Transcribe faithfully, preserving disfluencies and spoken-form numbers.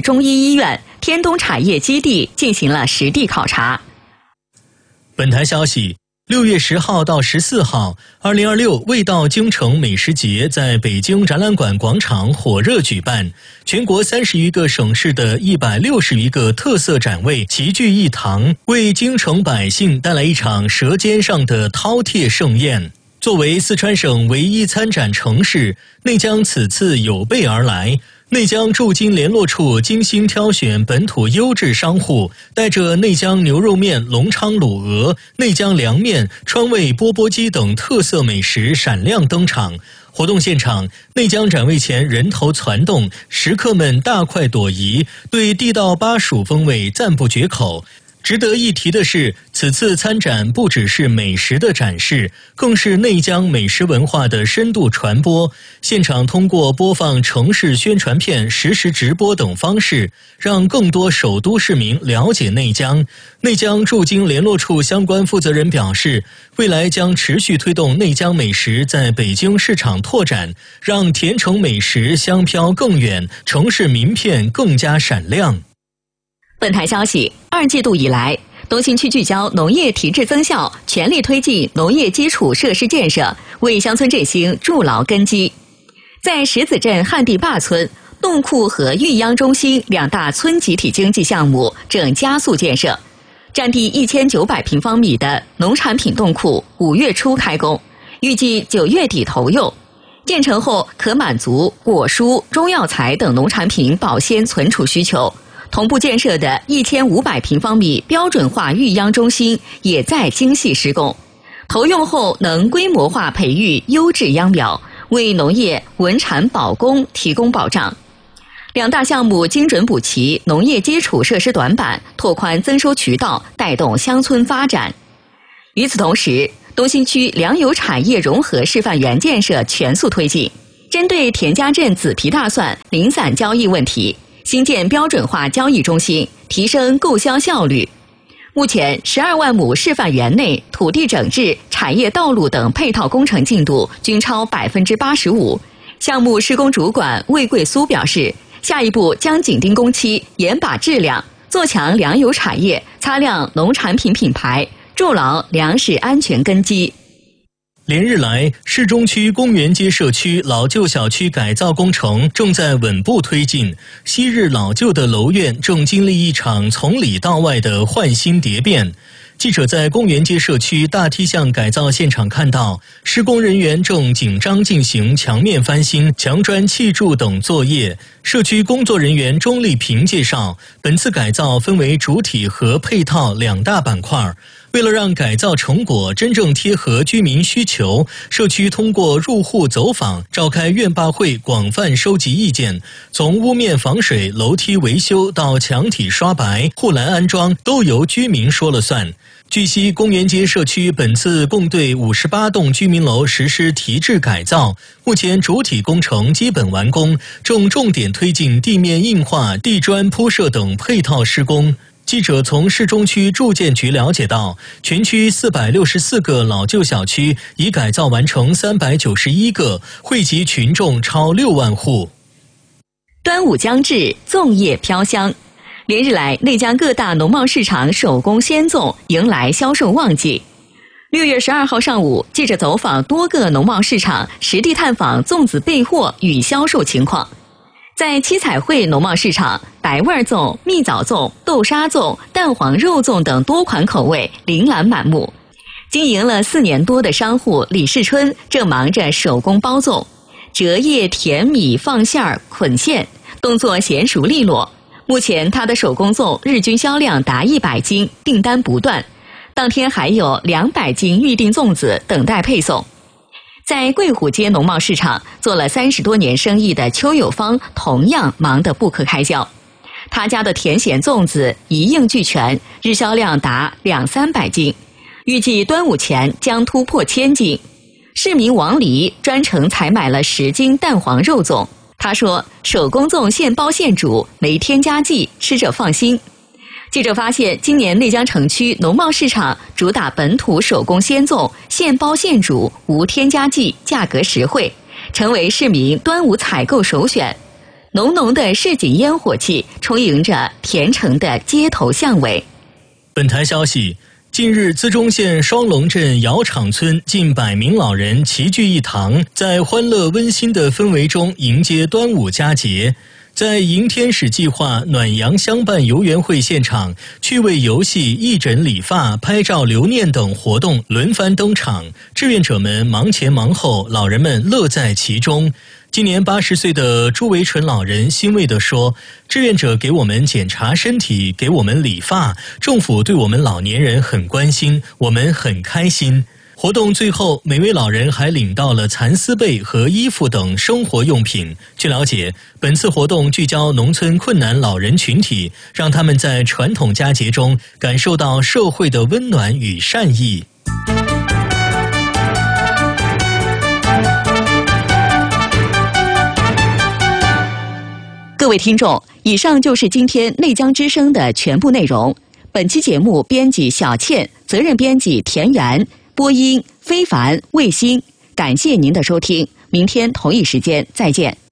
中医医院、天东产业基地进行了实地考察。 本台消息，六月十号到十四号，二零二六味道京城美食节在北京展览馆广场火热举办，全国三十余个省市的一百六十余个特色展位齐聚一堂，为京城百姓带来一场舌尖上的饕餮盛宴。作为四川省唯一参展城市，内江此次有备而来。内江驻京联络处精心挑选本土优质商户，带着内江牛肉面、隆昌卤鹅、内江凉面、川味钵钵鸡等特色美食闪亮登场。活动现场，内江展位前人头攒动，食客们大快朵颐，对地道巴蜀风味赞不绝口。值得一提的是，此次参展不只是美食的展示，更是内江美食文化的深度传播。现场通过播放城市宣传片、实时直播等方式，让更多首都市民了解内江。内江驻京联络处相关负责人表示，未来将持续推动内江美食在北京市场拓展，让甜城美食香飘更远，城市名片更加闪亮。 本台消息，二季度以来，东兴区聚焦农业提质增效，全力推进农业基础设施建设，为乡村振兴筑牢根基。在石子镇旱地坝村，冻库和育秧中心两大村集体经济项目正加速建设。占地一千九百平方米的农产品冻库五月初开工，预计九月底投用。建成后可满足果蔬、中药材等农产品保鲜存储需求。同步建设的一千五百平方米标准化育秧中心也在精细施工，投用后能规模化培育优质秧苗，为农业稳产保供提供保障。两大项目精准补齐农业基础设施短板，拓宽增收渠道，带动乡村发展。与此同时，东兴区粮油产业融合示范园建设全速推进，针对田家镇紫皮大蒜零散交易问题，新建标准化交易中心，提升购销效率。目前，十二万亩示范园内土地整治、产业道路等配套工程进度均超百分之八十五。项目施工主管魏桂苏表示，下一步将紧盯工期，严把质量，做强粮油产业，擦亮农产品品牌，筑牢粮食安全根基。 连日来，市中区公园街社区老旧小区改造工程正在稳步推进，昔日老旧的楼院正经历一场从里到外的换新蝶变。记者在公园街社区大梯巷改造现场看到，施工人员正紧张进行墙面翻新、墙砖砌筑等作业。社区工作人员钟丽萍介绍，本次改造分为主体和配套两大板块。为了让改造成果真正贴合居民需求，社区通过入户走访、召开院坝会，广泛收集意见。从屋面防水、楼梯维修到墙体刷白、护栏安装，都由居民说了算。据悉，公园街社区本次共对五十八栋居民楼实施提质改造，目前主体工程基本完工，正重点推进地面硬化、地砖铺设等配套施工。记者从市中区住建局了解到，全区四百六十四个老旧小区已改造完成三百九十一个，惠及群众超六万户。 端午将至，粽叶飘香。连日来，内江各大农贸市场手工鲜粽迎来销售旺季。六月十二号上午，记者走访多个农贸市场，实地探访粽子备货与销售情况。在七彩汇农贸市场，白味粽、蜜枣粽、豆沙粽、蛋黄肉粽等多款口味琳琅满目。经营了四年多的商户李世春正忙着手工包粽，折叶甜米放馅儿捆馅，动作娴熟利落。目前他的手工粽日均销量达一百斤，订单不断。当天还有两百斤预订粽子等待配送。在桂湖街农贸市场做了三十多年生意的邱有芳同样忙得不可开交。他家的甜咸粽子一应俱全，日销量达两三百斤，预计端午前将突破千斤。市民王黎专程采买了十斤蛋黄肉粽，他说手工粽现包现煮，没添加剂，吃着放心。记者发现，今年内江城区农贸市场主打本土手工鲜粽，现包现煮，无添加剂，价格实惠，成为市民端午采购首选。 浓浓的市井烟火气充盈着田城的街头巷尾。 本台消息，近日，资中县双龙镇窑厂村近百名老人齐聚一堂，在欢乐温馨的氛围中迎接端午佳节。在迎天使计划暖阳相伴游园会现场，趣味游戏、义诊理发、拍照留念等活动轮番登场，志愿者们忙前忙后，老人们乐在其中。今年八十岁的朱维纯老人欣慰地说：“志愿者给我们检查身体，给我们理发，政府对我们老年人很关心，我们很开心。”活动最后，每位老人还领到了蚕丝被和衣服等生活用品。据了解，本次活动聚焦农村困难老人群体，让他们在传统佳节中感受到社会的温暖与善意。 各位听众，以上就是今天内江之声的全部内容。本期节目编辑小倩，责任编辑田园，播音非凡、卫星。感谢您的收听，明天同一时间再见。